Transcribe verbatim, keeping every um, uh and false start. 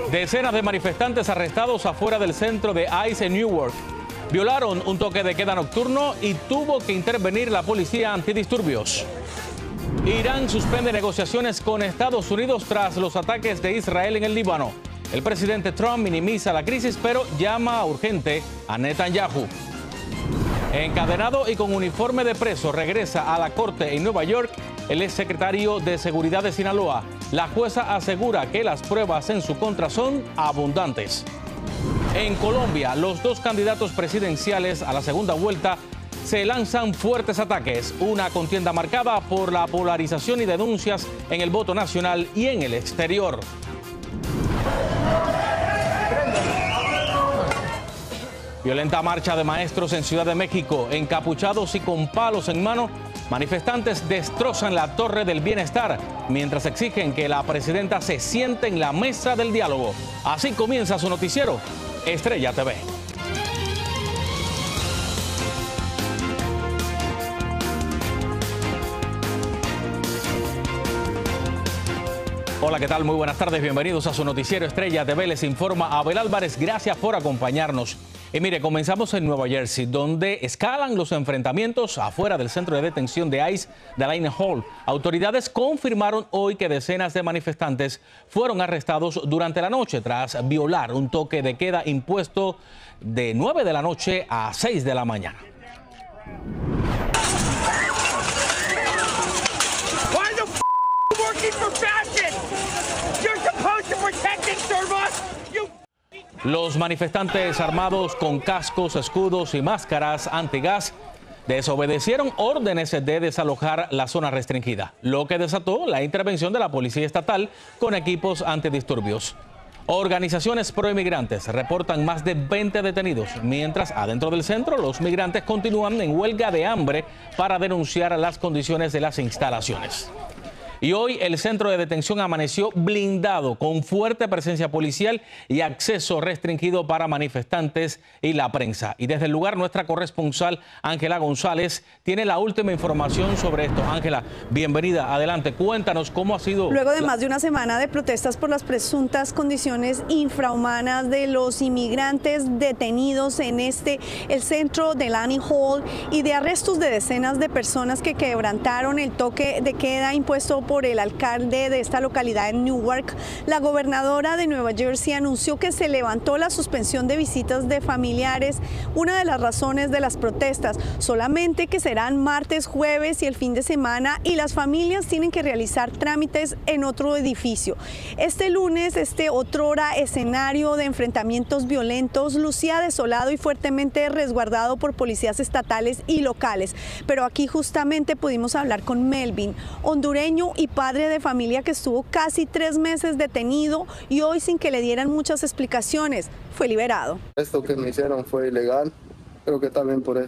Decenas de manifestantes arrestados afuera del centro de ICE en Newark. Violaron un toque de queda nocturno y tuvo que intervenir la policía antidisturbios. Irán suspende negociaciones con Estados Unidos tras los ataques de Israel en el Líbano. El presidente Trump minimiza la crisis, pero llama urgente a Netanyahu. Encadenado y con uniforme de preso, regresa a la corte en Nueva York el exsecretario de Seguridad de Sinaloa. La jueza asegura que las pruebas en su contra son abundantes. En Colombia, los dos candidatos presidenciales a la segunda vuelta se lanzan fuertes ataques, una contienda marcada por la polarización y denuncias en el voto nacional y en el exterior. Violenta marcha de maestros en Ciudad de México, encapuchados y con palos en mano. Manifestantes destrozan la Torre del Bienestar mientras exigen que la presidenta se siente en la mesa del diálogo. Así comienza su noticiero, Estrella T V. Hola, ¿qué tal? Muy buenas tardes, bienvenidos a su noticiero Estrella T V. Les informa Abel Álvarez, gracias por acompañarnos. Y mire, comenzamos en Nueva Jersey, donde escalan los enfrentamientos afuera del centro de detención de ICE de Lane Hall. Autoridades confirmaron hoy que decenas de manifestantes fueron arrestados durante la noche tras violar un toque de queda impuesto de nueve de la noche a seis de la mañana. Los manifestantes armados con cascos, escudos y máscaras antigas desobedecieron órdenes de desalojar la zona restringida, lo que desató la intervención de la policía estatal con equipos antidisturbios. Organizaciones proinmigrantes reportan más de veinte detenidos, mientras adentro del centro los migrantes continúan en huelga de hambre para denunciar las condiciones de las instalaciones. Y hoy el centro de detención amaneció blindado con fuerte presencia policial y acceso restringido para manifestantes y la prensa. Y desde el lugar nuestra corresponsal Ángela González tiene la última información sobre esto. Ángela, bienvenida, adelante, cuéntanos cómo ha sido. Luego de más de una semana de protestas por las presuntas condiciones infrahumanas de los inmigrantes detenidos en este, el centro de Lane Hall, y de arrestos de decenas de personas que quebrantaron el toque de queda impuesto por el alcalde de esta localidad en Newark, la gobernadora de Nueva Jersey anunció que se levantó la suspensión de visitas de familiares, una de las razones de las protestas, solamente que serán martes, jueves y el fin de semana, y las familias tienen que realizar trámites en otro edificio. Este lunes, este otrora escenario de enfrentamientos violentos lucía desolado y fuertemente resguardado por policías estatales y locales, pero aquí justamente pudimos hablar con Melvin, hondureño y padre de familia que estuvo casi tres meses detenido y hoy, sin que le dieran muchas explicaciones, fue liberado. Esto que me hicieron fue ilegal, creo que también por eso.